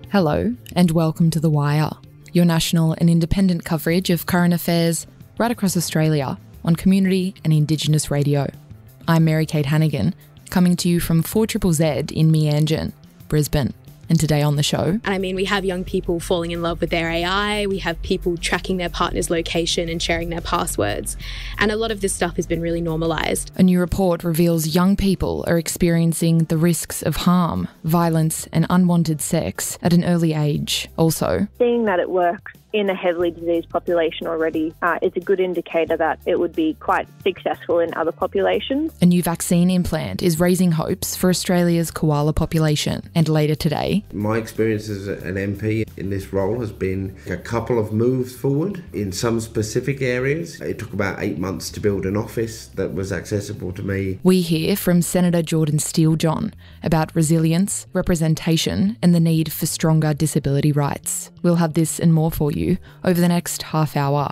Hello, and welcome to The Wire, your national and independent coverage of current affairs right across Australia on community and Indigenous radio. I'm Mary-Kate Hannigan, coming to you from 4ZZZ in Meanjin, Brisbane. And today on the show... we have young people falling in love with their AI, we have people tracking their partner's location and sharing their passwords, and a lot of this stuff has been really normalised. A new report reveals young people are experiencing the risks of harm, violence and unwanted sex at an early age. Also, seeing that it works in a heavily diseased population already is a good indicator that it would be quite successful in other populations. A new vaccine implant is raising hopes for Australia's koala population. And later today... My experience as an MP in this role has been a couple of moves forward in some specific areas. It took about 8 months to build an office that was accessible to me. We hear from Senator Jordan Steele-John about resilience, representation and the need for stronger disability rights. We'll have this and more for you over the next half hour.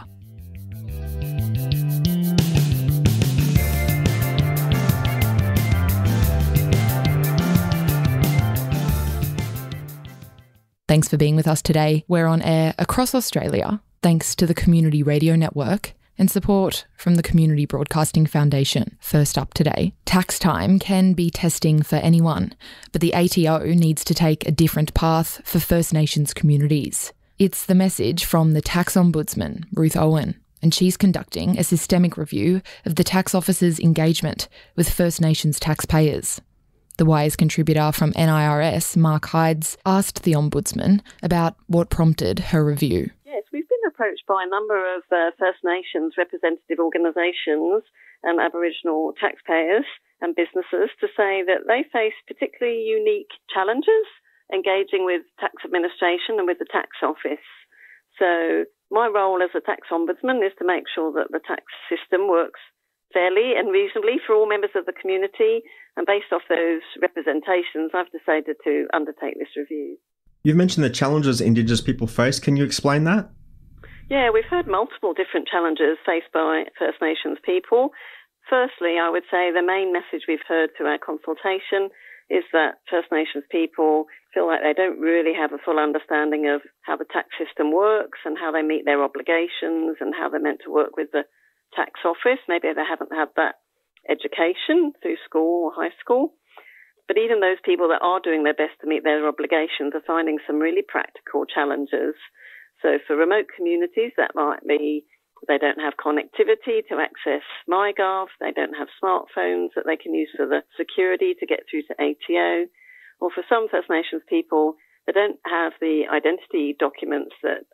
Thanks for being with us today. We're on air across Australia, thanks to the Community Radio Network and support from the Community Broadcasting Foundation. First up today, tax time can be testing for anyone, but the ATO needs to take a different path for First Nations communities. It's the message from the Tax Ombudsman, Ruth Owen, and she's conducting a systemic review of the tax office's engagement with First Nations taxpayers. The Wire's contributor from NIRS, Mark Hydes, asked the Ombudsman about what prompted her review. Yes, we've been approached by a number of First Nations representative organisations and Aboriginal taxpayers and businesses to say that they face particularly unique challenges engaging with tax administration and with the tax office. So my role as a tax ombudsman is to make sure that the tax system works fairly and reasonably for all members of the community. And based off those representations, I've decided to undertake this review. You've mentioned the challenges Indigenous people face. Can you explain that? Yeah, we've heard multiple different challenges faced by First Nations people. Firstly, I would say the main message we've heard through our consultation is that First Nations people feel like they don't really have a full understanding of how the tax system works and how they meet their obligations and how they're meant to work with the tax office. Maybe they haven't had that education through school or high school. But even those people that are doing their best to meet their obligations are finding some really practical challenges. So for remote communities, that might be they don't have connectivity to access MyGov, they don't have smartphones that they can use for the security to get through to ATO, or for some First Nations people, they don't have the identity documents that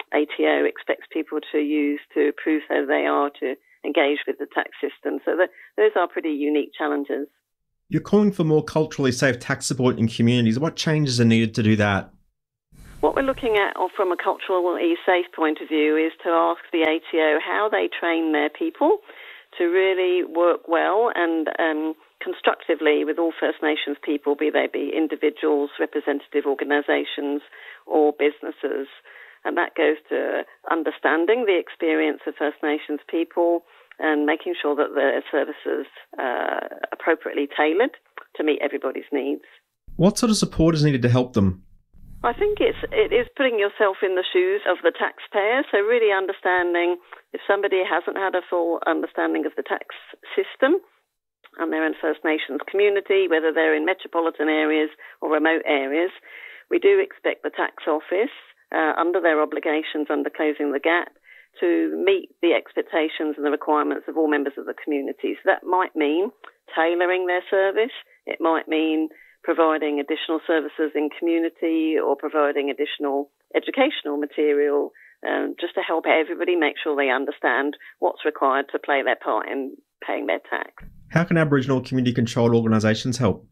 ATO expects people to use to prove who they are to engage with the tax system. So those are pretty unique challenges. You're calling for more culturally safe tax support in communities. What changes are needed to do that? What we're looking at from a culturally safe point of view is to ask the ATO how they train their people to really work well and constructively with all First Nations people, be they be individuals, representative organisations or businesses. And that goes to understanding the experience of First Nations people and making sure that the services are appropriately tailored to meet everybody's needs. What sort of support is needed to help them? I think it is putting yourself in the shoes of the taxpayer, so really understanding if somebody hasn't had a full understanding of the tax system and they're in First Nations community, whether they're in metropolitan areas or remote areas, we do expect the tax office, under their obligations under Closing the Gap, to meet the expectations and the requirements of all members of the community. So that might mean tailoring their service, it might mean providing additional services in community or providing additional educational material just to help everybody make sure they understand what's required to play their part in paying their tax. How can Aboriginal community-controlled organisations help?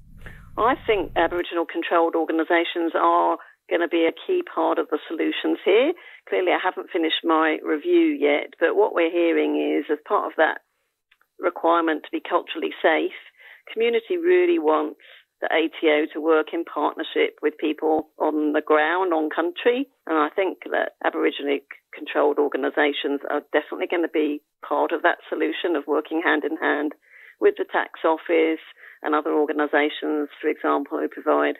I think Aboriginal controlled organisations are going to be a key part of the solutions here. Clearly, I haven't finished my review yet, but what we're hearing is as part of that requirement to be culturally safe, community really wants the ATO to work in partnership with people on the ground, on country. And I think that Aboriginally controlled organisations are definitely going to be part of that solution of working hand in hand with the tax office and other organisations, for example, who provide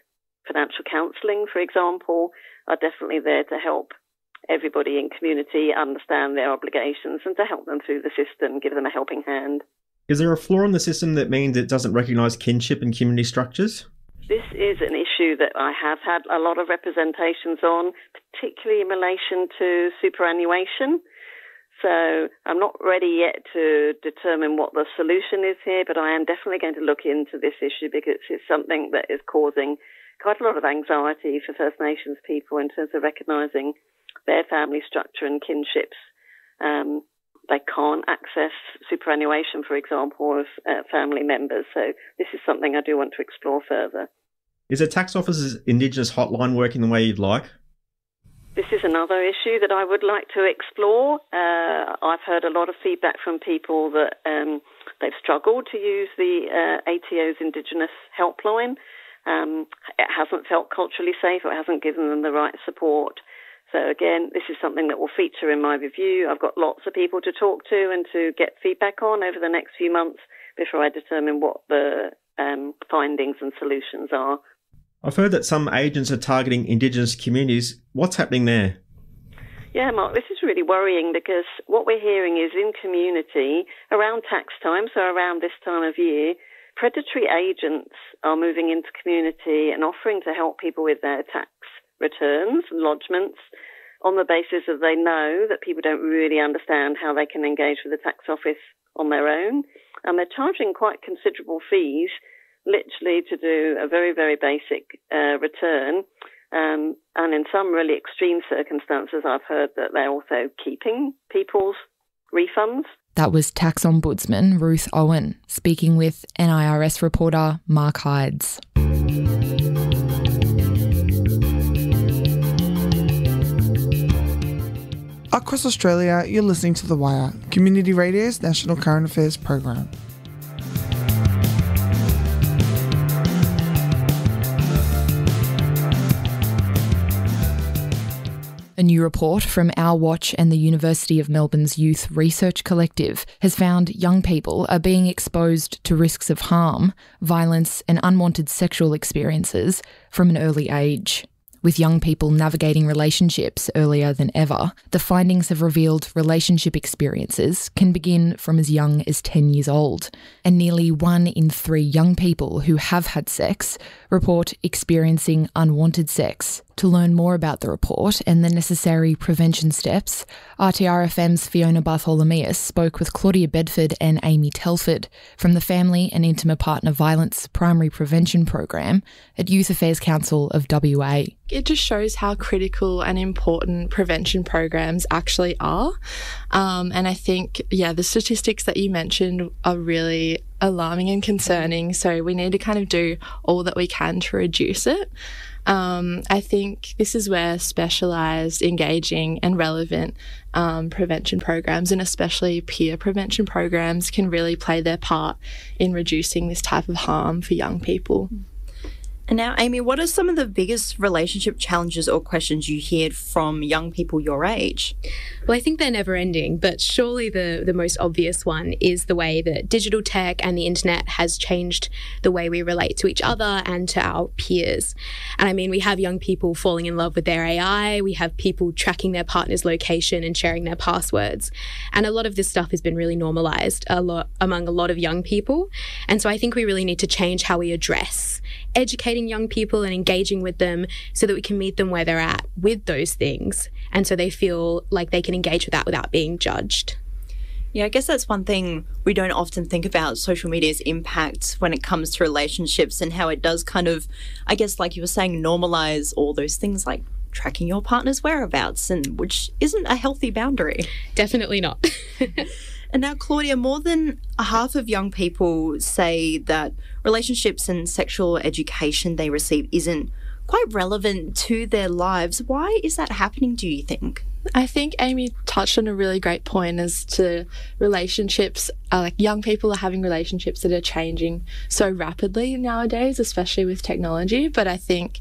financial counselling, for example, are definitely there to help everybody in community understand their obligations and to help them through the system, give them a helping hand. Is there a flaw in the system that means it doesn't recognise kinship and community structures? This is an issue that I have had a lot of representations on, particularly in relation to superannuation. So I'm not ready yet to determine what the solution is here, but I am definitely going to look into this issue because it's something that is causing quite a lot of anxiety for First Nations people in terms of recognising their family structure and kinships. They can't access superannuation, for example, of family members. So this is something I do want to explore further. Is the Tax Office's Indigenous hotline working the way you'd like? This is another issue that I would like to explore. I've heard a lot of feedback from people that they've struggled to use the ATO's Indigenous helpline. It hasn't felt culturally safe, or it hasn't given them the right support. So again, this is something that will feature in my review. I've got lots of people to talk to and to get feedback on over the next few months before I determine what the findings and solutions are. I've heard that some agents are targeting Indigenous communities. What's happening there? Yeah, Mark, this is really worrying because what we're hearing is in community, around tax time, so around this time of year, predatory agents are moving into community and offering to help people with their tax returns and lodgements on the basis that they know that people don't really understand how they can engage with the tax office on their own. And they're charging quite considerable fees, literally to do a very, very basic return. And in some really extreme circumstances, I've heard that they're also keeping people's refunds. That was Tax Ombudsman Ruth Owen speaking with NIRS reporter Mark Hydes. Across Australia, you're listening to The Wire, Community Radio's national current affairs program. A new report from Our Watch and the University of Melbourne's Youth Research Collective has found young people are being exposed to risks of harm, violence and unwanted sexual experiences from an early age. With young people navigating relationships earlier than ever, the findings have revealed relationship experiences can begin from as young as 10 years old, and nearly 1 in 3 young people who have had sex report experiencing unwanted sex. To learn more about the report and the necessary prevention steps, RTRFM's Fiona Bartholomeus spoke with Claudia Bedford and Amy Telford from the Family and Intimate Partner Violence Primary Prevention Program at Youth Affairs Council of WA. It just shows how critical and important prevention programs actually are. And I think, the statistics that you mentioned are really alarming and concerning. So we need to kind of do all that we can to reduce it. I think this is where specialised, engaging and relevant prevention programs, and especially peer prevention programs, can really play their part in reducing this type of harm for young people. And now, Amy, what are some of the biggest relationship challenges or questions you hear from young people your age? Well, I think they're never ending, but surely the most obvious one is the way that digital tech and the internet has changed the way we relate to each other and to our peers. And I mean, we have young people falling in love with their AI, we have people tracking their partner's location and sharing their passwords. And a lot of this stuff has been really normalised among a lot of young people. And so I think we really need to change how we address educating young people and engaging with them so that we can meet them where they're at with those things, and so they feel like they can engage with that without being judged. Yeah, I guess that's one thing we don't often think about, social media's impact when it comes to relationships and how it does kind of, I guess, like you were saying, normalise all those things like tracking your partner's whereabouts, and which isn't a healthy boundary. Definitely not. And now, Claudia, more than half of young people say that relationships and sexual education they receive isn't quite relevant to their lives. Why is that happening, do you think? I think Amy touched on a really great point as to relationships. Like young people are having relationships that are changing so rapidly nowadays, especially with technology. But I think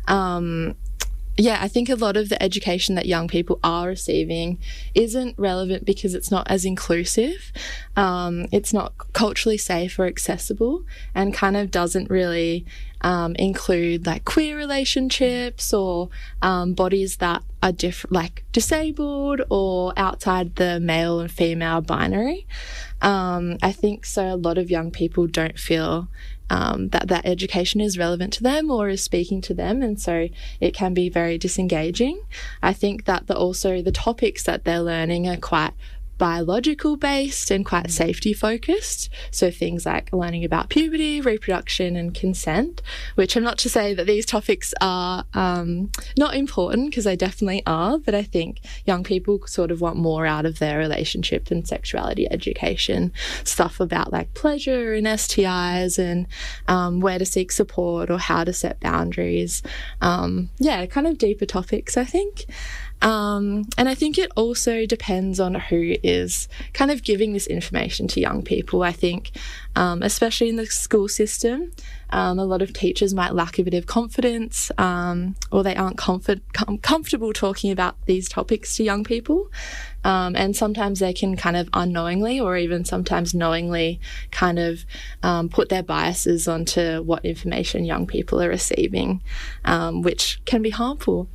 I think a lot of the education that young people are receiving isn't relevant because it's not as inclusive, it's not culturally safe or accessible, and kind of doesn't really include like queer relationships or bodies that are like disabled or outside the male and female binary. I think so a lot of young people don't feel that education is relevant to them or is speaking to them, and so it can be very disengaging. I think that also the topics that they're learning are quite biological based and quite safety focused, so things like learning about puberty, reproduction and consent, which I'm not to say that these topics are not important, because they definitely are, but I think young people sort of want more out of their relationship and sexuality education, stuff about like pleasure and STIs and where to seek support or how to set boundaries, kind of deeper topics, I think. And I think it also depends on who is kind of giving this information to young people. I think, especially in the school system, a lot of teachers might lack a bit of confidence, or they aren't comfortable talking about these topics to young people. And sometimes they can kind of unknowingly or even sometimes knowingly kind of put their biases onto what information young people are receiving, which can be harmful.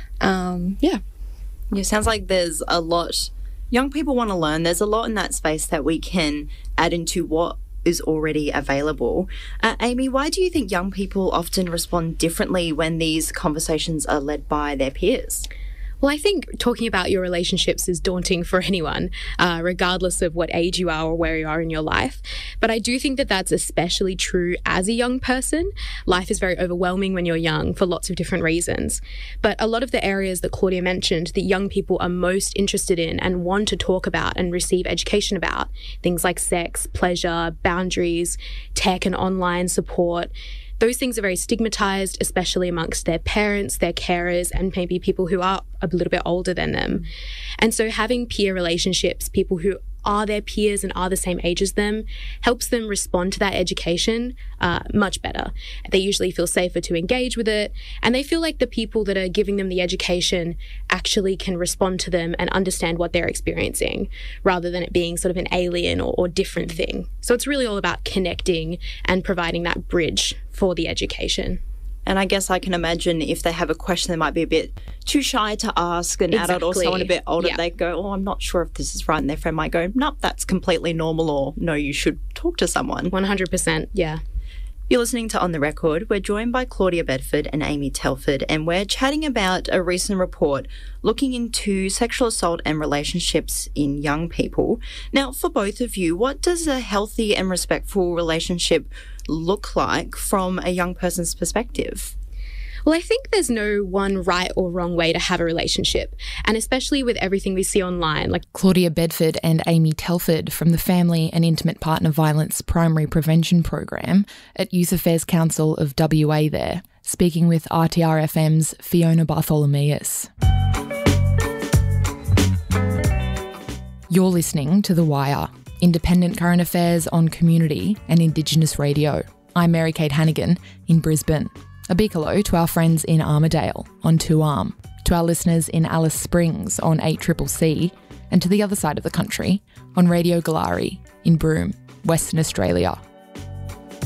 It sounds like there's a lot young people want to learn. There's a lot in that space that we can add into what is already available. Amy, why do you think young people often respond differently when these conversations are led by their peers? Well, I think talking about your relationships is daunting for anyone, regardless of what age you are or where you are in your life. But I do think that that's especially true as a young person. Life is very overwhelming when you're young for lots of different reasons. But a lot of the areas that Claudia mentioned that young people are most interested in and want to talk about and receive education about, things like sex, pleasure, boundaries, tech and online support, those things are very stigmatized, especially amongst their parents, their carers, and maybe people who are a little bit older than them. And so having peer relationships, people who are their peers and are the same age as them, helps them respond to that education much better. They usually feel safer to engage with it, and they feel like the people that are giving them the education actually can respond to them and understand what they're experiencing, rather than it being sort of an alien or different thing. So it's really all about connecting and providing that bridge for the education. And I guess I can imagine if they have a question they might be a bit too shy to ask an adult or someone a bit older, they go, I'm not sure if this is right. And their friend might go, nope, that's completely normal, or no, you should talk to someone. 100%, yeah. You're listening to On The Record. We're joined by Claudia Bedford and Amy Telford, and we're chatting about a recent report looking into sexual assault and relationships in young people. Now, for both of you, what does a healthy and respectful relationship look like from a young person's perspective? Well, I think there's no one right or wrong way to have a relationship, and especially with everything we see online. Like Claudia Bedford and Amy Telford from the Family and Intimate Partner Violence Primary Prevention Program at Youth Affairs Council of WA there, speaking with RTR-FM's Fiona Bartholomeus. You're listening to The Wire, independent current affairs on community and Indigenous radio. I'm Mary-Kate Hannigan in Brisbane. A big hello to our friends in Armidale on 2Arm, to our listeners in Alice Springs on 8CCC, and to the other side of the country on Radio Galari in Broome, Western Australia.